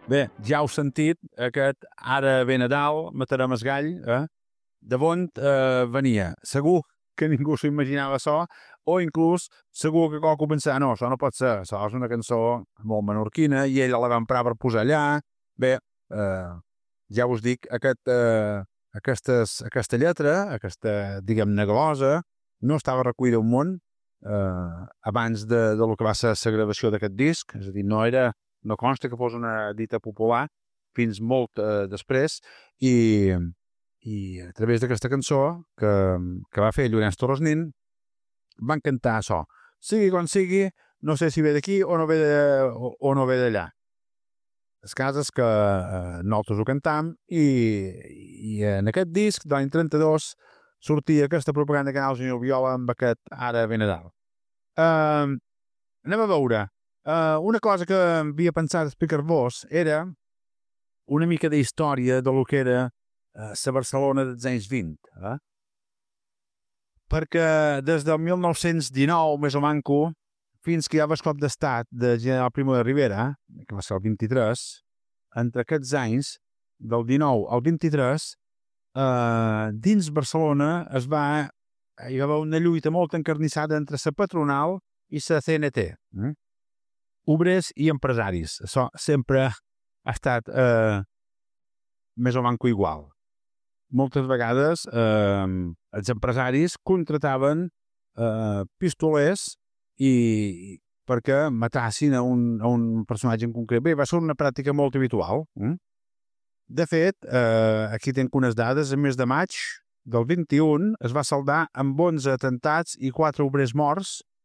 Bé, ja heu sentit aquest ara ve Nadal, matarem el gall, de on venia. Segur que ningú s'ho imaginava això, o inclús segur que qualcú pensava, no, això no pot ser, això és una cançó molt menorquina i ella la va emprar per posar allà. Bé, ja us dic, aquesta lletra, aquesta, diguem-ne, glosa, no estava recollida un món abans de lo que va ser la gravació d'aquest disc, és a dir, no consta que fos una dita popular fins molt després i a través d'aquesta cançó que va fer Llorenç Torresnin van cantar això. Sigui com sigui, no sé si ve d'aquí o no ve no ve d'allà. El cas és que nosaltres ho cantam i en aquest disc, de l'any 32, sortia aquesta propaganda que anava al senyor Viola amb aquest Ara ve Nadal. Anem a veure. Una cosa que havia pensat explicar-vos era una mica d'història de lo que era la Barcelona dels anys 20. Perquè des del 1919, més o manco, fins que hi ha el cop d'estat de General Primo de Rivera, que va ser el 23, entre aquests anys, del 19 al 23, dins Barcelona hi va haver una lluita molt encarnissada entre la patronal i la CNT. Obrers i empresaris. Això sempre ha estat més o manco igual. Moltes vegades els empresaris contrataven pistolers i perquè matassin a un personatge en concret. Bé, va ser una pràctica molt habitual. De fet, aquí tenc unes dades. El mes de maig del 21 es va saldar amb 11 atemptats i 4 obrers morts